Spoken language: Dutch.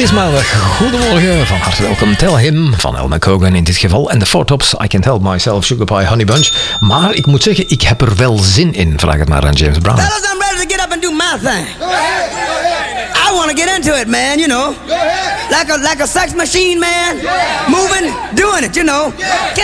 is maandag. Goedemorgen, van harte welkom. Tell Him van El McCogan in dit geval. En de Four Tops, I Can't Help Myself, Sugar Pie, Honey Bunch. Maar ik moet zeggen, ik heb er wel zin in. Vraag het maar aan James Brown. Fellas, I'm ready to get up and do my thing. Go ahead, go ahead. I want to get into it, man, you know. Go ahead. Like a sex machine, man. Yeah. Moving, doing it, you know. Yeah.